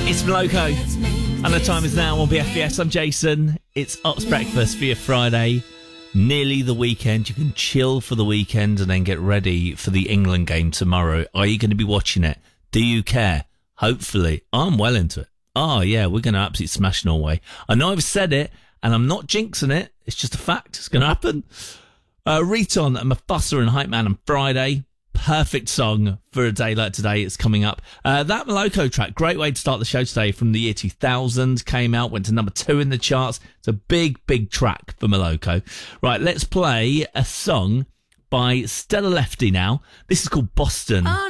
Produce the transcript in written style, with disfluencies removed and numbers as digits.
It's Moloko, and the time is now on BFBS. I'm Jason. It's Ops Breakfast for your Friday. Nearly the weekend. You can chill for the weekend and then get ready for the England game tomorrow. Are you going to be watching it? Do you care? Hopefully. I'm well into it. Oh, yeah, we're going to absolutely smash Norway. I know I've said it, and I'm not jinxing it. It's just a fact. It's going to happen. Riton and Mufasa and Hype Man on Friday. Perfect song for a day like today. It's coming up. That Moloko track, great way to start the show today, from the year 2000, came out, went to number 2 in the charts. It's a big, big track for Moloko. Right, let's play a song by Stella Lefty now. This is called Boston.